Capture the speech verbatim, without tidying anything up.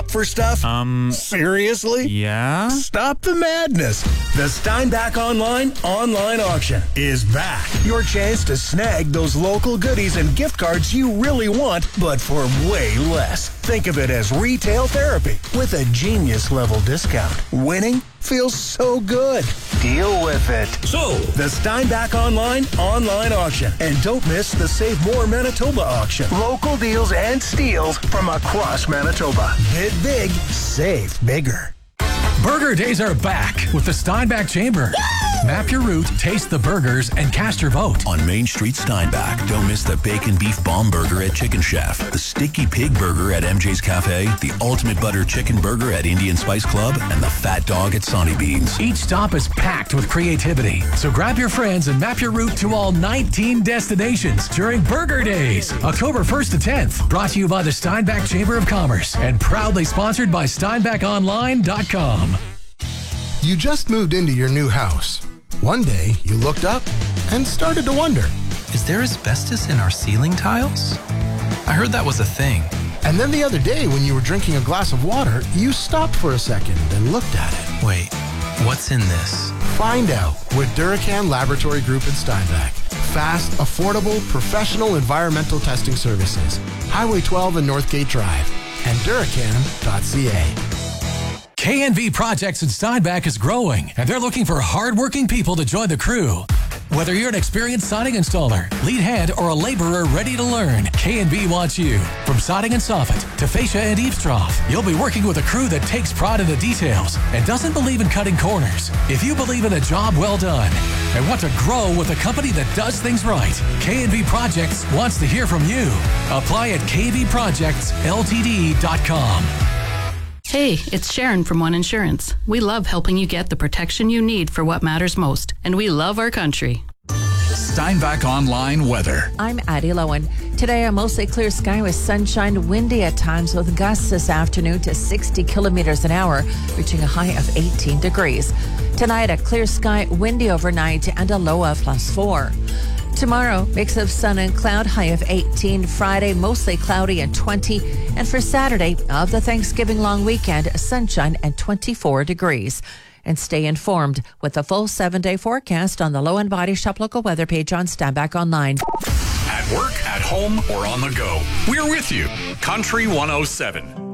up for stuff? Um, Seriously? yeah? Stop the madness. The Steinbach Online online auction is back. Your chance to snag those local goodies and gift cards you really want, but for way less. Think of it as retail therapy with a genius level discount. Winning feels so good. Deal with it. So, The Steinbach Online online auction. And don't miss the Save More Manitoba auction. Local deals and steals from across Manitoba. Bid big, save bigger. Burger days are back with the Steinbach Chamber. Map your route, taste the burgers, and cast your vote. On Main Street, Steinbach, don't miss the Bacon Beef Bomb Burger at Chicken Chef, the Sticky Pig Burger at M J's Cafe, the Ultimate Butter Chicken Burger at Indian Spice Club, and the Fat Dog at Sonny Beans. Each stop is packed with creativity. So grab your friends and map your route to all nineteen destinations during Burger Days, October first to tenth. Brought to you by the Steinbach Chamber of Commerce and proudly sponsored by Steinbach Online dot com. You just moved into your new house. One day, you looked up and started to wonder. Is there asbestos in our ceiling tiles? I heard that was a thing. And then the other day, when you were drinking a glass of water, you stopped for a second and looked at it. Wait, what's in this? Find out with Duracan Laboratory Group in Steinbach. Fast, affordable, professional environmental testing services. Highway twelve and Northgate Drive. And Duracan dot c a. K N V Projects in Steinbach is growing, and they're looking for hardworking people to join the crew. Whether you're an experienced siding installer, lead hand, or a laborer ready to learn, K N V wants you. From siding and soffit to fascia and eaves trough, you'll be working with a crew that takes pride in the details and doesn't believe in cutting corners. If you believe in a job well done and want to grow with a company that does things right, K N V Projects wants to hear from you. Apply at k v projects l t d dot com. Hey, it's Sharon from One Insurance. We love helping you get the protection you need for what matters most, and we love our country. Steinbach Online weather. I'm Addie Lowen. Today, a mostly clear sky with sunshine, windy at times with gusts this afternoon to sixty kilometers an hour, reaching a high of eighteen degrees. Tonight, a clear sky, windy overnight, and a low of plus four. Tomorrow, mix of sun and cloud, high of eighteen. Friday, mostly cloudy and twenty. And for Saturday of the Thanksgiving long weekend, sunshine and twenty-four degrees. And stay informed with the full seven-day forecast on the Low-End Body Shop local weather page on Steinbach Online. At work, at home, or on the go, we're with you. Country one oh seven.